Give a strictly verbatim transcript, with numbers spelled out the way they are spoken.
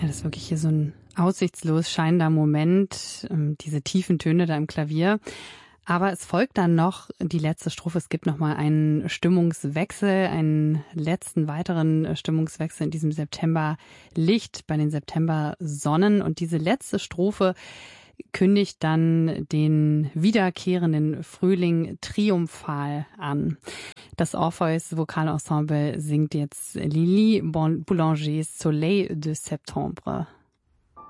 Ja, das ist wirklich hier so ein aussichtslos scheinender Moment, ähm, diese tiefen Töne da im Klavier. Aber es folgt dann noch die letzte Strophe. Es gibt noch mal einen Stimmungswechsel, einen letzten weiteren Stimmungswechsel in diesem Septemberlicht bei den Septembersonnen. Und diese letzte Strophe kündigt dann den wiederkehrenden Frühling triumphal an. Das Orpheus Vokalensemble singt jetzt Lili Boulangers Soleil de Septembre.